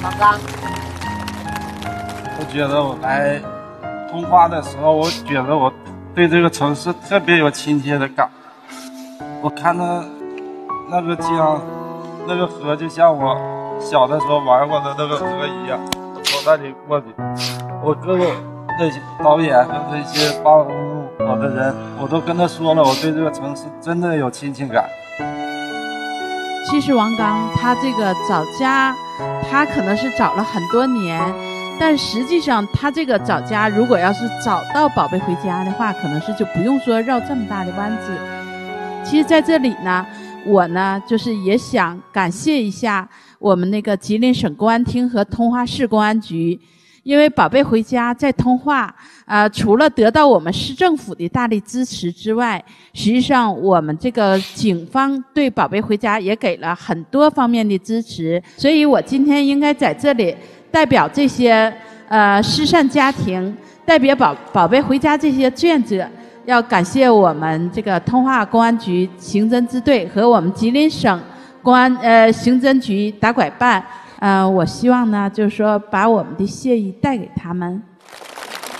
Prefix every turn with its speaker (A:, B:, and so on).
A: 王刚。
B: 我觉得我来通化的时候，我觉得我对这个城市特别有亲切的感。我看到那个江，那个河就像我小的时候玩过的那个河一样，我从那里过去。我跟我那些导演和那些帮我的人，我都跟他说了，我对这个城市真的有亲情感。
C: 其实王刚他这个找家，他可能是找了很多年，但实际上他这个找家，如果要是找到宝贝回家的话，可能是就不用说绕这么大的弯子。其实在这里呢，我呢就是也想感谢一下我们那个吉林省公安厅和通化市公安局。因为宝贝回家在通化，除了得到我们市政府的大力支持之外，实际上我们这个警方对宝贝回家也给了很多方面的支持，所以我今天应该在这里代表这些失散家庭，代表宝贝回家这些志愿者，要感谢我们这个通化公安局刑侦支队和我们吉林省公安刑侦局打拐办。我希望呢，就是说把我们的谢意带给他们。